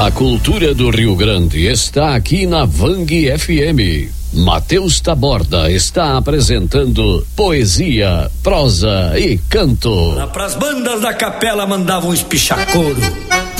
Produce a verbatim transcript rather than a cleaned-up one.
A cultura do Rio Grande está aqui na Vang F M. Matheus Taborda está apresentando poesia, prosa e canto. Lá pras bandas da capela mandavam espichar couro.